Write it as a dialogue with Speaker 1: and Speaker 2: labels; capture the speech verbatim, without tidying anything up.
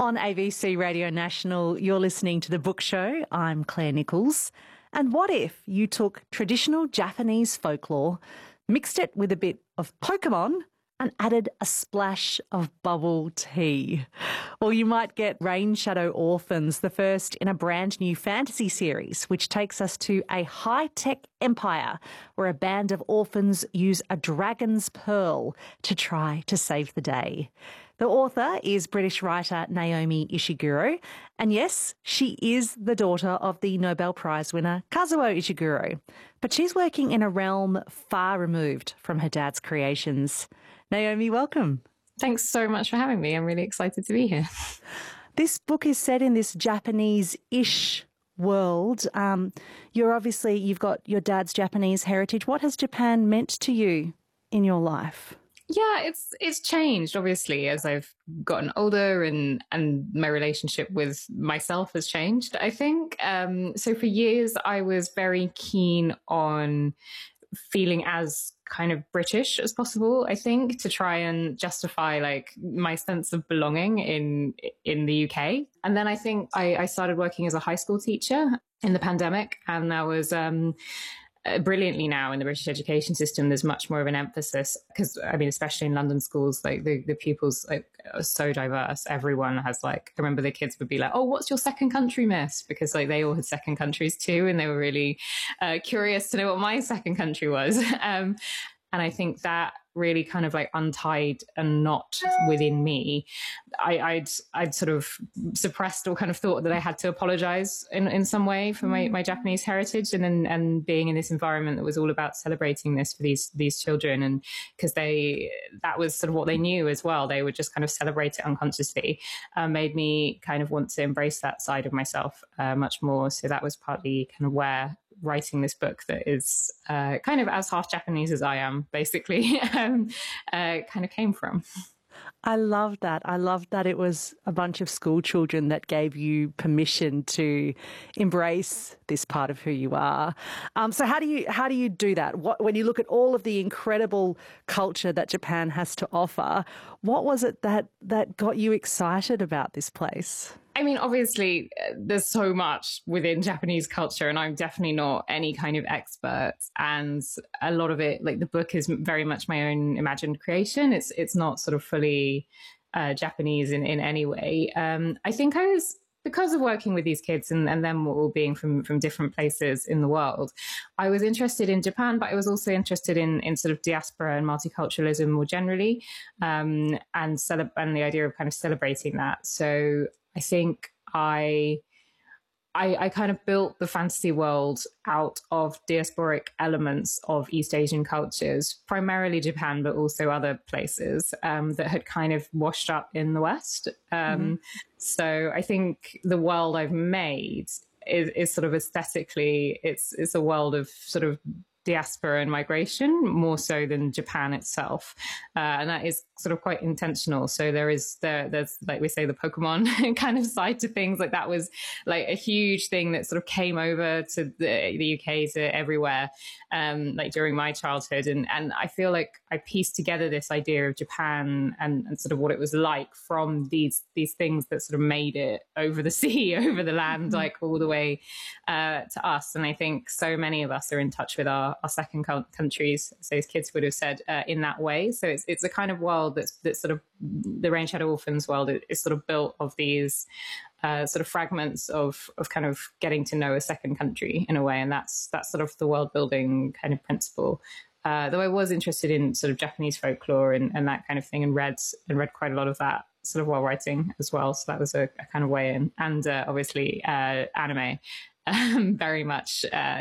Speaker 1: On A B C Radio National, you're listening to The Book Show. I'm Claire Nichols. And what if you took traditional Japanese folklore, mixed it with a bit of Pokemon, and added a splash of bubble tea? Or you might get Rain Shadow Orphans, the first in a brand new fantasy series, which takes us to a high-tech empire where a band of orphans use a dragon's pearl to try to save the day. The author is British writer Naomi Ishiguro, and yes, she is the daughter of the Nobel Prize winner Kazuo Ishiguro, but she's working in a realm far removed from her dad's creations. Naomi, welcome.
Speaker 2: Thanks so much for having me. I'm really excited to be here.
Speaker 1: This book is set in this Japanese-ish world. Um, you're obviously, you've got your dad's Japanese heritage. What has Japan meant to you in your life?
Speaker 2: Yeah, it's it's changed, obviously, as I've gotten older and, and my relationship with myself has changed, I think. Um, so for years, I was very keen on feeling as kind of British as possible, I think, to try and justify like my sense of belonging in in the U K. And then I think I, I started working as a high school teacher in the pandemic, and that was um, uh, brilliantly now in the British education system. There's much more of an emphasis because, I mean, especially in London schools, like the, the pupils like are so diverse. Everyone has like, I remember the kids would be like, oh, what's your second country, miss? Because like they all had second countries too. And they were really uh, curious to know what my second country was. um, And I think that really kind of like untied a knot within me. I, I'd I'd sort of suppressed or kind of thought that I had to apologize in, in some way for my, my Japanese heritage, and then and being in this environment that was all about celebrating this for these these children, and because they that was sort of what they knew as well. They would just kind of celebrate it unconsciously. Uh, made me kind of want to embrace that side of myself uh, much more. So that was partly kind of where writing this book that is uh, kind of as half Japanese as I am, basically, um, uh, kind of came from.
Speaker 1: I love that. I love that it was a bunch of school children that gave you permission to embrace this part of who you are. Um, so how do you how do you do that? What, when you look at all of the incredible culture that Japan has to offer, what was it that that got you excited about this place?
Speaker 2: I mean, obviously, there's so much within Japanese culture, and I'm definitely not any kind of expert. And a lot of it, like the book, is very much my own imagined creation. It's it's not sort of fully uh, Japanese in, in any way. Um, I think I was, because of working with these kids and, and them all being from, from different places in the world, I was interested in Japan, but I was also interested in, in sort of diaspora and multiculturalism more generally, um, and, cele- and the idea of kind of celebrating that. So I think I, I I kind of built the fantasy world out of diasporic elements of East Asian cultures, primarily Japan, but also other places um, that had kind of washed up in the West. Um, mm-hmm. So I think the world I've made is, is sort of aesthetically, it's it's a world of sort of diaspora and migration more so than Japan itself, uh, and that is sort of quite intentional. So there is there there's, like we say, the Pokemon kind of side to things. Like that was like a huge thing that sort of came over to the, the U K, to everywhere, um, like during my childhood, and and I feel like I pieced together this idea of Japan and, and sort of what it was like from these these things that sort of made it over the sea, over the land, mm-hmm. like all the way uh, to us. And I think so many of us are in touch with our our second countries, as those kids would have said, uh, in that way. So it's it's a kind of world that's that's sort of the Rain Shadow Orphans world is sort of built of these uh, sort of fragments of of kind of getting to know a second country in a way, and that's that's sort of the world building kind of principle. Uh, though I was interested in sort of Japanese folklore and, and that kind of thing, and read and read quite a lot of that sort of while writing as well. So that was a, a kind of way in, and uh, obviously uh, anime. Um, very much uh,